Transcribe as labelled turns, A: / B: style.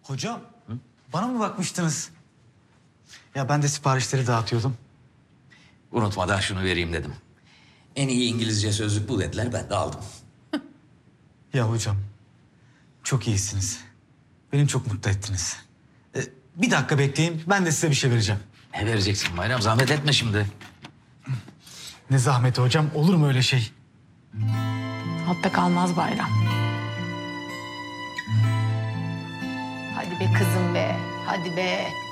A: Hocam, bana mı bakmıştınız? Ya ben de siparişleri dağıtıyordum.
B: Unutmadan şunu vereyim dedim. En iyi İngilizce sözlük bu dediler, ben de aldım.
A: Ya hocam, çok iyisiniz. Beni çok mutlu ettiniz. Bir dakika bekleyin, ben de size bir şey vereceğim.
B: Ne vereceksin Bayram? Zahmet etme şimdi.
A: Ne zahmeti hocam, olur mu öyle şey?
C: Altta kalmaz Bayram. Hadi be kızım be, hadi be.